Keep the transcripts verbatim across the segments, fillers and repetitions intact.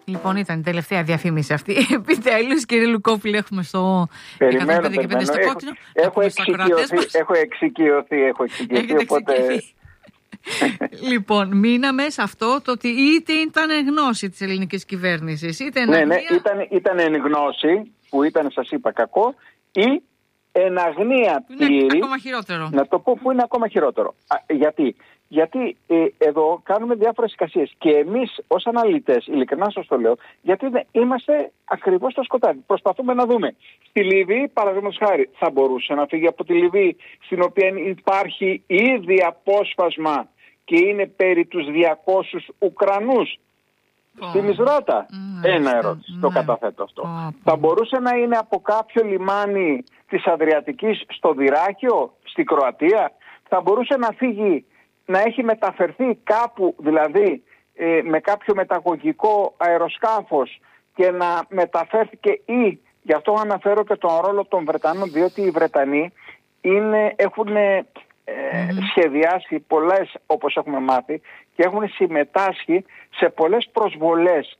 Λοιπόν, ήταν η τελευταία διαφήμιση αυτή. Επιτέλους, κύριε Λουκόπουλε, έχουμε στο περιμένω, εκατόν πέντε και πέντε στο κόκκινο. Έχω εξοικειωθεί, έχω εξοικειωθεί, έχω εξοικειωθεί, οπότε... Λοιπόν, μείναμε σε αυτό το ότι είτε ήταν εν γνώση της ελληνικής κυβέρνησης, είτε εν ναι, αγνία... ναι, ήταν, ήταν εν γνώση, που ήταν, σας είπα, κακό, ή εν αγνία πλήρη. Είναι ακόμα χειρότερο. Να το πω που είναι ακόμα χειρότερο. Α, γιατί... Γιατί ε, εδώ κάνουμε διάφορες εικασίες και εμείς ως αναλυτές, ειλικρινά σας το λέω, γιατί είμαστε ακριβώς στο σκοτάδι. Προσπαθούμε να δούμε. Στη Λιβύη, παραδείγματος χάρη, θα μπορούσε να φύγει από τη Λιβύη, στην οποία υπάρχει ήδη απόσπασμα και είναι περί τους διακόσιους Ουκρανούς. Oh. Στη Μισράτα. Mm. Ένα ερώτηση. Mm. Το καταθέτω αυτό. Oh. Θα μπορούσε να είναι από κάποιο λιμάνι της Αδριατικής στο Δυράκιο, στη Κροατία. Θα μπορούσε να φύγει, να έχει μεταφερθεί κάπου, δηλαδή ε, με κάποιο μεταγωγικό αεροσκάφος και να μεταφέρθηκε, ή γι' αυτό αναφέρω και τον ρόλο των Βρετανών, διότι οι Βρετανοί είναι, έχουν ε, mm-hmm. σχεδιάσει πολλές, όπως έχουμε μάθει, και έχουν συμμετάσχει σε πολλές προσβολές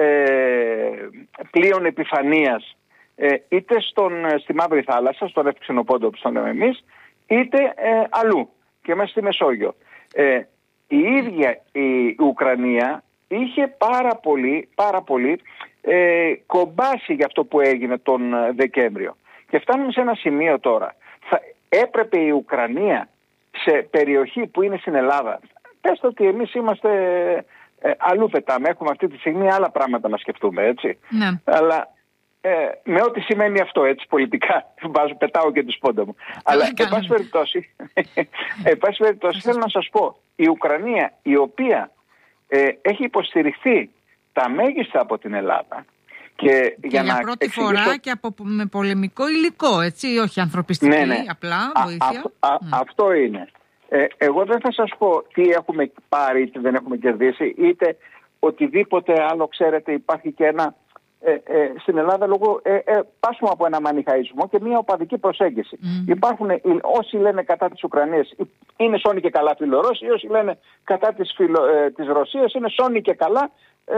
ε, πλοίων επιφανείας, ε, είτε στον, στη Μαύρη Θάλασσα, στον Ευξηνοπόντο που τον λέμε εμείς, είτε ε, αλλού και μέσα στη Μεσόγειο. Ε, η ίδια η Ουκρανία είχε πάρα πολύ, πάρα πολύ ε, κομπάσει για αυτό που έγινε τον Δεκέμβριο. Και φτάνουμε σε ένα σημείο τώρα. Θα έπρεπε η Ουκρανία σε περιοχή που είναι στην Ελλάδα, πέστε ότι εμείς είμαστε ε, αλλού πετάμε, έχουμε αυτή τη στιγμή άλλα πράγματα να σκεφτούμε, έτσι. Ναι. Αλλά ε, με ό,τι σημαίνει αυτό, έτσι, πολιτικά, βάζω, πετάω και τη σπόντα μου. Αλλά εν πάση περιπτώσει, εν πάση περιπτώσει θέλω να σας πω, η Ουκρανία, η οποία ε, έχει υποστηριχθεί τα μέγιστα από την Ελλάδα, και, και για, για να πρώτη εξηγήσω... φορά και από, με πολεμικό υλικό, έτσι, όχι ανθρωπιστική, ναι, ναι. απλά βοήθεια. Α, α, α, ναι. Αυτό είναι. Ε, εγώ δεν θα σας πω τι έχουμε πάρει ή τι δεν έχουμε κερδίσει, είτε οτιδήποτε άλλο, ξέρετε, υπάρχει και ένα ε, ε, στην Ελλάδα λόγω ε, ε, πάσουμε από ένα μανιχαϊσμό και μια οπαδική προσέγγιση. Mm. Υπάρχουν ε, όσοι λένε κατά της Ουκρανίας είναι σώνοι και καλά φιλορώσοι, όσοι λένε κατά της, φιλο, ε, της Ρωσίας είναι σώνοι και καλά ε,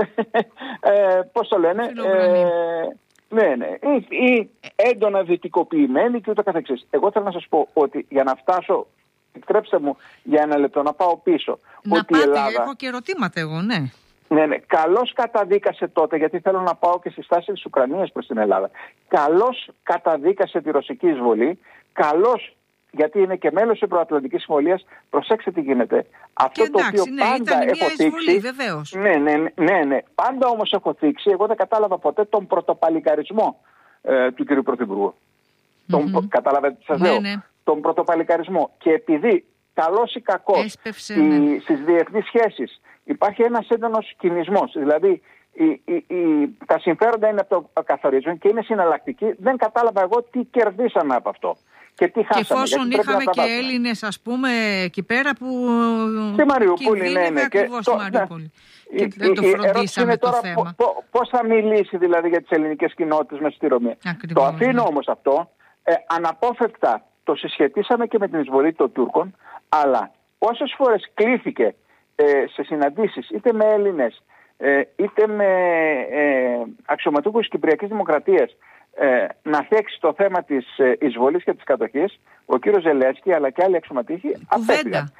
ε, πώς το λένε ε, ναι, ναι, ή, ή έντονα δυτικοποιημένοι και ούτω καθεξής. Εγώ θέλω να σας πω ότι για να φτάσω, επιτρέψτε μου για ένα λεπτό να πάω πίσω. Να ότι πάτε, η Ελλάδα, έχω και ερωτήματα εγώ, ναι. Ναι, ναι, καλώς καταδίκασε τότε, γιατί θέλω να πάω και στη στάση της Ουκρανίας προς την Ελλάδα. Καλώς καταδίκασε τη ρωσική εισβολή, καλώς, γιατί είναι και μέλος της Ευρωατλαντικής Συμφωνίας, προσέξτε τι γίνεται. Αυτό και εντάξει, το οποίο ναι, πάντα ήταν έχω εισβολή, θίξει, ναι, ναι, ναι, ναι, πάντα όμως έχω θίξει, εγώ δεν κατάλαβα ποτέ τον πρωτοπαλικαρισμό ε, του κ. Πρωθυπουργού. Mm-hmm. Τον, κατάλαβατε τι σας ναι, λέω, ναι. Τον πρωτοπαλικαρισμό. Και επειδή καλώς ή κακώς Έσπευσε, ναι. στις διεθνείς σχέσεις υπάρχει ένας έντονος κινησμός, δηλαδή η, η, η, τα συμφέροντα είναι από το καθορίζον και είναι συναλλακτικοί, δεν κατάλαβα εγώ τι κερδίσαμε από αυτό και τι χάσαμε. Και εφόσον είχαμε και Έλληνες, ας πούμε, εκεί πέρα που στη Μαριούπολη, ναι, ναι, ακριβώς στη Μαριούπολη. Και η, δεν το φροντίσαμε το τώρα θέμα. Πώς θα μιλήσει δηλαδή για τις ελληνικές κοινότητες μέσα στη Ρωμία. Ακριβώς, το αφήνω ναι. όμως αυτό, ε, αναπόφευκτα το συσχετίσαμε και με την εισβολή των Τούρκων, αλλά όσες φορές κλήθηκε ε, σε συναντήσεις είτε με Έλληνες ε, είτε με ε, αξιωματούχους Κυπριακής Δημοκρατίας ε, να θέξει το θέμα της ε, εισβολής και της κατοχής, ο κύριος Ζελένσκι αλλά και άλλοι αξιωματούχοι απέφυγαν.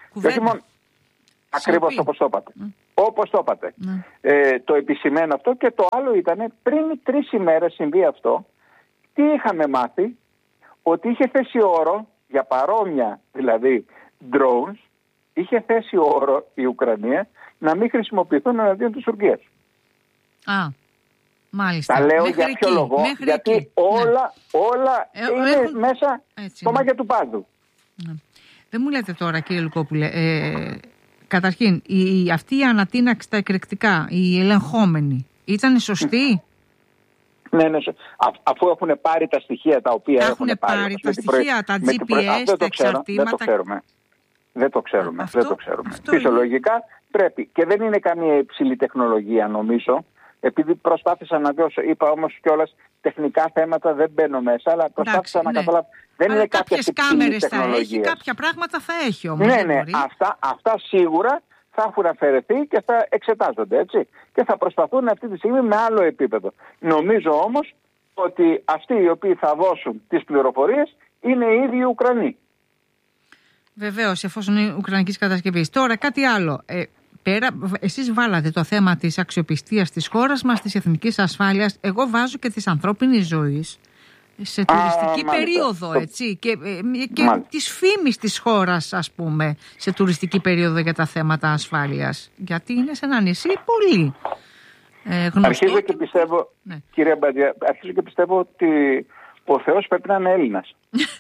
Ακριβώς όπως το είπατε. Mm. Όπως το είπατε. Mm. Ε, το επισημαίνω αυτό, και το άλλο ήταν πριν τρεις ημέρες συμβεί αυτό, τι είχαμε μάθει, ότι είχε θέσει όρο για παρόμοια δηλαδή drones, είχε θέσει όρο η Ουκρανία να μην χρησιμοποιηθούν εναντίον της Τουρκίας. Α, μάλιστα. Τα λέω μέχρι για ποιο εκεί, λόγο, γιατί εκεί. όλα, ναι. όλα ε, είναι έχουν... μέσα Έτσι, στο ναι. μάγια του πάζου. Ναι. Δεν μου λέτε τώρα, κύριε Λουκόπουλε, ε, καταρχήν, η, αυτή η ανατείναξη στα εκρηκτικά, η ελεγχόμενη, ήταν σωστή? Ναι, ναι, Α, αφού έχουν πάρει τα στοιχεία τα οποία τα έχουν πάρει. πάρει τα στοιχεία, τα τζι πι ες, προ... τα εξαρτήματα. Δεν το ξέρουμε. Δεν το ξέρουμε. Αυτό, δεν το ξέρουμε. αυτό Φυσιολογικά είναι... πρέπει. Και δεν είναι καμία υψηλή τεχνολογία, νομίζω. Επειδή προσπάθησα να δώσω, είπα όμως κιόλας τεχνικά θέματα δεν μπαίνω μέσα, αλλά προσπάθησα Εντάξει, να ναι. καταλάβω. Δεν αλλά είναι κάποια κάποιες κάμερες θα έχει, τεχνολογία. κάποια πράγματα θα έχει όμως. Ναι, ναι, αυτά, αυτά σίγουρα θα έχουν αφαιρεθεί και θα εξετάζονται, έτσι. Και θα προσπαθούν αυτή τη στιγμή με άλλο επίπεδο. Νομίζω όμως ότι αυτοί οι οποίοι θα δώσουν τις πληροφορίες είναι οι ίδιοι οι Ουκρανοί. Βεβαίως, εφόσον είναι ουκρανικής κατασκευής. Τώρα κάτι άλλο. Ε, πέρα, εσείς βάλατε το θέμα της αξιοπιστίας της χώρας μας, της εθνικής ασφάλειας. Εγώ βάζω και της ανθρώπινης ζωής σε τουριστική Α, περίοδο, έτσι, και, και της φήμης της χώρας, ας πούμε, σε τουριστική περίοδο για τα θέματα ασφάλειας. Γιατί είναι σε ένα νησί πολύ ε, γνωστό. Αρχίζω και πιστεύω, ναι. Κυρία Μπαντιά, αρχίζω και πιστεύω ότι ο Θεός πρέπει να είναι Έλληνας.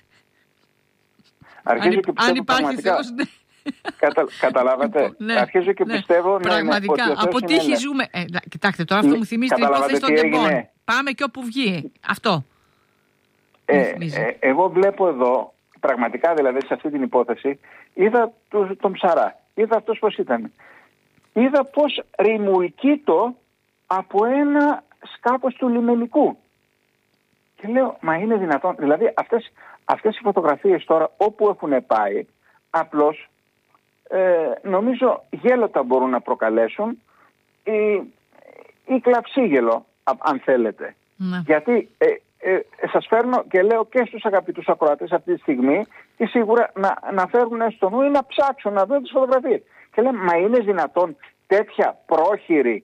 Αρχίζω αν, και πιστεύω αν υπάρχει Θεός, ναι. Κατα, καταλάβατε. Ναι, αρχίζω και ναι, πιστεύω πραγματικά, ναι, ναι, από τύχη ζούμε. Ε, κοιτάξτε, τώρα αυτό μου θυμίζει την υπόθεση των τεμπών. Πάμε και όπου βγει. Αυτό. Ε, ε, εγώ βλέπω εδώ, πραγματικά δηλαδή σε αυτή την υπόθεση, είδα τον, τον Ψαρά. Είδα αυτός πώς ήταν. Είδα πώς ρημουλκείτο από ένα σκάφος του λιμενικού. Και λέω, μα είναι δυνατόν. Δηλαδή αυτές, αυτές οι φωτογραφίες τώρα όπου έχουν πάει, απλώς ε, νομίζω γέλοτα μπορούν να προκαλέσουν ή, ή κλαψίγελο, αν θέλετε. Ναι. Γιατί ε, ε, σας φέρνω και λέω και στους αγαπητούς ακροατές αυτή τη στιγμή και σίγουρα να, να φέρουν στο νου ή να ψάξουν να δουν τις φωτογραφίες. Και λέμε, μα είναι δυνατόν τέτοια πρόχειρη,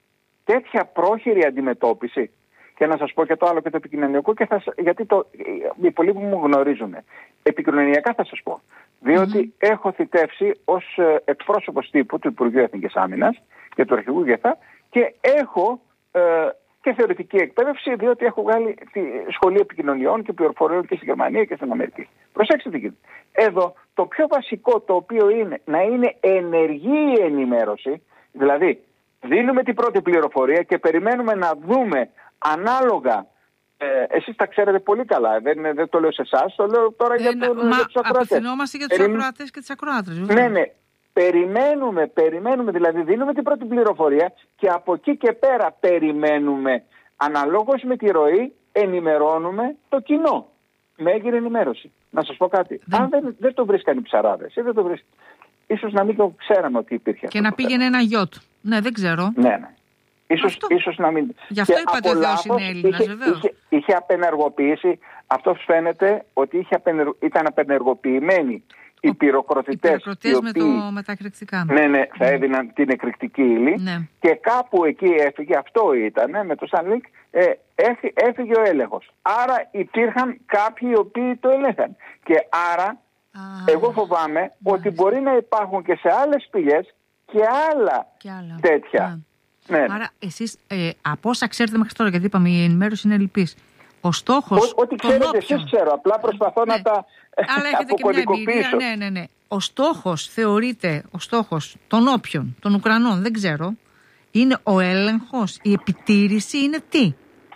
τέτοια πρόχειρη αντιμετώπιση? Και να σας πω και το άλλο και το επικοινωνιακό, και θα, γιατί το, οι πολλοί που μου γνωρίζουν. Επικοινωνιακά θα σας πω. Διότι mm-hmm. έχω θητεύσει ως εκπρόσωπος τύπου του Υπουργείου Εθνικής Άμυνας και του Αρχηγού ΓΕΘΑ και έχω ε, και θεωρητική εκπαίδευση, διότι έχω βγάλει τη σχολή επικοινωνιών και πληροφοριών και στη Γερμανία και στην Αμερική. Προσέξτε τι γίνεται. Εδώ το πιο βασικό, το οποίο είναι να είναι ενεργή η ενημέρωση, δηλαδή δίνουμε την πρώτη πληροφορία και περιμένουμε να δούμε ανάλογα. Ε, εσείς τα ξέρετε πολύ καλά, δεν, δεν το λέω σε εσάς, το λέω τώρα ε, για, το, μα, για τους ακροατές. Απευθυνόμαστε για τους Περι... ακροατές και τις ακροάτρες. Ναι, ναι. Περιμένουμε, περιμένουμε, δηλαδή δίνουμε την πρώτη πληροφορία και από εκεί και πέρα περιμένουμε, αναλόγως με τη ροή, ενημερώνουμε το κοινό. Με έγκυρη ενημέρωση. Να σας πω κάτι. Δεν... Αν δεν, δεν το βρίσκαν οι ψαράδες, ή δεν το βρίσκαν, ίσως να μην το ξέραμε ότι υπήρχε. Και να πήγαινε ένα γιότ. Ναι, δεν ξέρω. Ναι, ναι. Ίσως, ίσως να μην... Γι' αυτό είπατε ότι Θεός είναι Έλληνας, είχε, βεβαίως. Είχε, είχε απενεργοποιήσει, αυτό φαίνεται ότι είχε απενεργ, ήταν απενεργοποιημένοι οι πυροκροτητές. Οι οποίοι, με, το, με τα εκρηκτικά. Ναι, ναι, θα έδιναν την εκρηκτική ύλη. Ναι. Και κάπου εκεί έφυγε, αυτό ήταν, με το Σανλίκ, ε, έφυγε ο έλεγχος. Άρα υπήρχαν κάποιοι οι οποίοι το ελέγχαν. Και άρα, Α, εγώ φοβάμαι μάλιστα. ότι μπορεί να υπάρχουν και σε άλλες πηγές και άλλα, και άλλα. τέτοια. Α. Ναι. Άρα εσείς ε, από όσα ξέρετε μέχρι τώρα, γιατί είπαμε η ενημέρωση είναι ελλειπής, ο στόχος... Ό,τι ξέρετε όποιον... εσείς ξέρω, απλά προσπαθώ ναι. να τα Αλλά έχετε και μια εμπειρία, ναι, ναι, ναι. Ο στόχος θεωρείται, ο στόχος των όποιων, των Ουκρανών, δεν ξέρω, είναι ο έλεγχος, η επιτήρηση, είναι τι?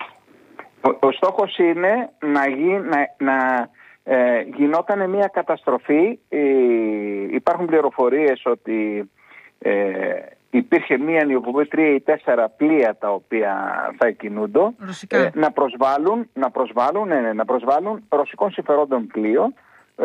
Ο, ο στόχος είναι να, γι, να, να ε, γινόταν μια καταστροφή. Ε, υπάρχουν πληροφορίες ότι... Ε, υπήρχε μία νιοποβή τρία ή τέσσερα πλοία τα οποία θα κινούνται ε, να προσβάλλουν, να προσβάλλουν, ναι, ναι, να προσβάλλουν ρωσικών συμφερόντων πλοίο ε,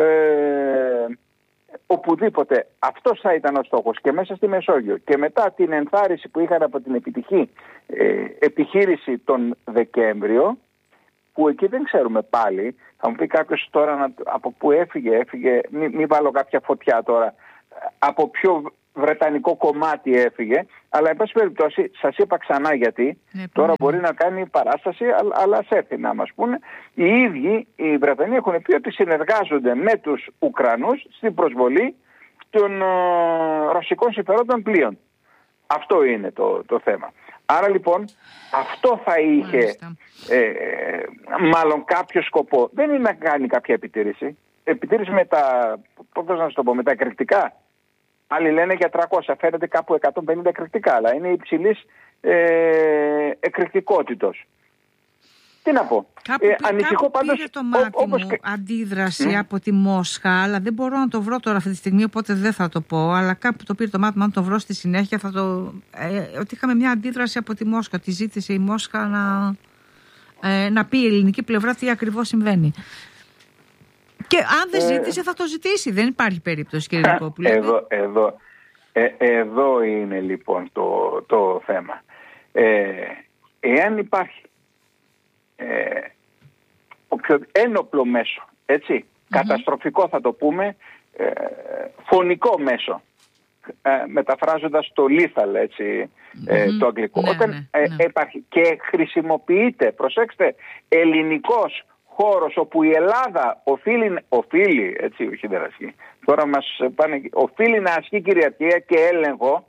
οπουδήποτε. Αυτός θα ήταν ο στόχος και μέσα στη Μεσόγειο. Και μετά την ενθάρρυνση που είχαν από την επιτυχή ε, επιχείρηση τον Δεκέμβριο, που εκεί δεν ξέρουμε πάλι, θα μου πει κάποιος τώρα να, από πού έφυγε, έφυγε, μην, μην βάλω κάποια φωτιά τώρα, από ποιο βρετανικό κομμάτι έφυγε, αλλά εν πάση περιπτώσει σας είπα ξανά γιατί, ναι, τώρα μπορεί να κάνει παράσταση, αλλά ας έρθει να μας πούνε. Οι ίδιοι οι Βρετανοί έχουν πει ότι συνεργάζονται με τους Ουκρανούς στην προσβολή των ε, ρωσικών συμφερόντων πλοίων. Αυτό είναι το, το θέμα. Άρα λοιπόν αυτό θα είχε ε, μάλλον κάποιο σκοπό. Δεν είναι να κάνει κάποια επιτήρηση. Επιτήρηση με τα, πώς να σας το πω, με τα εκρηκτικά. Άλλοι λένε για τριακόσια, φαίνεται κάπου εκατόν πενήντα εκρηκτικά, αλλά είναι υψηλής ε, εκρηκτικότητος. Τι να πω. Κάπου, ε, ανησυχώ πάντως, πήρε το μάτι ό, όπως... μου αντίδραση mm. από τη Μόσχα, αλλά δεν μπορώ να το βρω τώρα αυτή τη στιγμή, οπότε δεν θα το πω. Αλλά κάπου το πήρε το μάτι μου, αν το βρω στη συνέχεια θα το... Ε, ότι είχαμε μια αντίδραση από τη Μόσχα, τη ζήτησε η Μόσχα να, ε, να πει η ελληνική πλευρά τι ακριβώς συμβαίνει. Και αν δεν ζήτησε θα το ζητήσει. Δεν υπάρχει περίπτωση, κύριε Λυκόπουλε. Εδώ, εδώ, Ε, εδώ είναι λοιπόν το, το θέμα. Ε, εάν υπάρχει ε, όποιο ένοπλο μέσο, έτσι, mm-hmm. καταστροφικό θα το πούμε, ε, φωνικό μέσο, ε, μεταφράζοντας το lethal, έτσι, ε, mm-hmm. το αγγλικό. Ναι, Όταν ναι, ε, ναι. υπάρχει και χρησιμοποιείται, προσέξτε, ελληνικός χώρος όπου η Ελλάδα οφείλει, οφείλει έτσι, όχι δεν ασκεί, τώρα μας πάνε, οφείλει να ασκεί κυριαρχία και έλεγχο,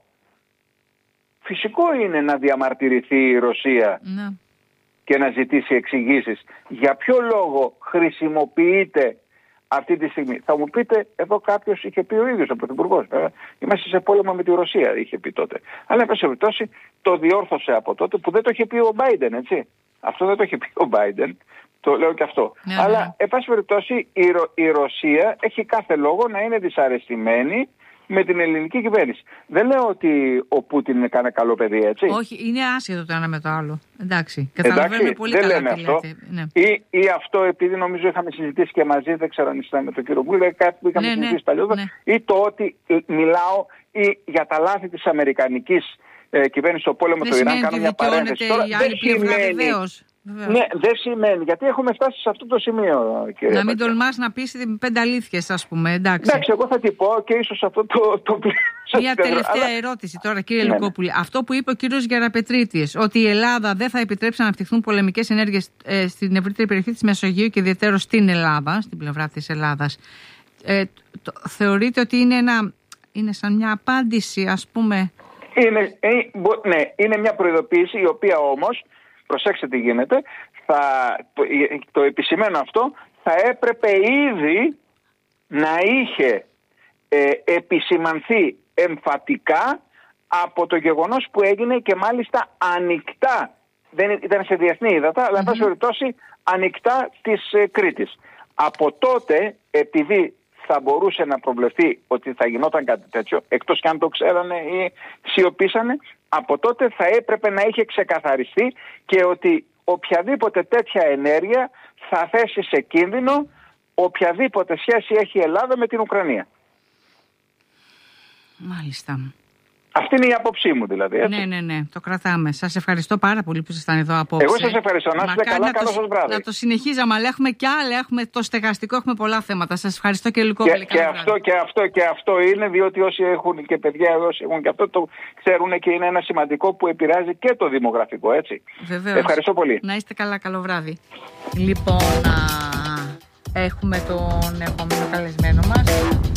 φυσικό είναι να διαμαρτυρηθεί η Ρωσία ναι. και να ζητήσει εξηγήσεις. Για ποιο λόγο χρησιμοποιείται αυτή τη στιγμή? Θα μου πείτε, εδώ κάποιος είχε πει ο ίδιος ο Πρωθυπουργός, βέβαια, είμαστε σε πόλεμο με τη Ρωσία, είχε πει τότε. Αλλά εν πάση περιπτώσει το διόρθωσε από τότε, που δεν το είχε πει ο Μπάιντεν, έτσι. Αυτό δεν το είχε πει ο Μπάιντεν. Το λέω και αυτό. Ναι, Αλλά, ναι. εν πάση περιπτώσει, η, Ρο, η Ρωσία έχει κάθε λόγο να είναι δυσαρεστημένη με την ελληνική κυβέρνηση. Δεν λέω ότι ο Πούτιν είναι κανένα καλό παιδί, έτσι. Όχι, είναι άσχετο το ένα με το άλλο. Εντάξει, καταλαβαίνουμε πολύ δεν καλά λέμε τι αυτό. λέτε. Ναι. Ή, ή αυτό, επειδή νομίζω είχαμε συζητήσει και μαζί, δεν ξέρω αν ήσασταν με τον κύριο Μπούλε, κάτι που είχαμε ναι, συζητήσει ναι, παλιότερα, ναι. ή το ότι μιλάω ή για τα λάθη της αμερικανικής ε, κυβέρνησης στο πόλεμο του Ιράν. Κάνω μια παρένθεση. Τώρα, η άλλη πλευρά, βεβαίως. Ναι, δεν σημαίνει, γιατί έχουμε φτάσει σε αυτό το σημείο, κύριε. Να μην τολμάς να πεις πέντε αλήθειες, ας πούμε, εντάξει. Εντάξει, εγώ θα την πω και ίσως αυτό το... το... Μια τελευταία αλλά... ερώτηση τώρα, κύριε ναι, Λουκόπουλη. Ναι. Αυτό που είπε ο κύριος Γεραπετρίτης, ότι η Ελλάδα δεν θα επιτρέψει να αναπτυχθούν πολεμικές ενέργειες ε, στην ευρύτερη περιοχή της Μεσογείου και ιδιαίτερα στην Ελλάδα, στην πλευρά της Ελλάδας, ε, το, θεωρείτε ότι είναι, ένα, είναι σαν μια απάντηση, ας πούμε... Είναι, ε, ναι, είναι μια προειδοποίηση, η οποία όμως, προσέξτε τι γίνεται, θα, το, το επισημαίνω αυτό, θα έπρεπε ήδη να είχε ε, επισημανθεί εμφατικά από το γεγονός που έγινε και μάλιστα ανοιχτά, δεν ήταν σε διεθνή ύδατα, αλλά εν πάση περιπτώσει ανοιχτά της ε, Κρήτης. Από τότε, επειδή θα μπορούσε να προβλεφθεί ότι θα γινόταν κάτι τέτοιο, εκτός και αν το ξέρανε ή σιωπήσανε, από τότε θα έπρεπε να είχε ξεκαθαριστεί και ότι οποιαδήποτε τέτοια ενέργεια θα θέσει σε κίνδυνο οποιαδήποτε σχέση έχει η Ελλάδα με την Ουκρανία. Μάλιστα. Αυτή είναι η άποψή μου δηλαδή. Έτσι. Ναι, ναι, ναι, το κρατάμε. Σας ευχαριστώ πάρα πολύ που ήσασταν εδώ απόψε. Εγώ σας ευχαριστώ. Να είστε καλά, καλό σας βράδυ. Να το συνεχίζαμε, αλλά έχουμε και άλλα, έχουμε το στεγαστικό, έχουμε πολλά θέματα. Σας ευχαριστώ και Λουκόπουλε. Και, και, αυτό, και, αυτό, και αυτό είναι, διότι όσοι έχουν και παιδιά, όσοι έχουν και αυτό το ξέρουν και είναι ένα σημαντικό που επηρεάζει και το δημογραφικό, έτσι. Βεβαίως. Ευχαριστώ πολύ. Να είστε καλά, καλό βράδυ. Λοιπόν, α, έχουμε τον επόμενο καλεσμένο μας.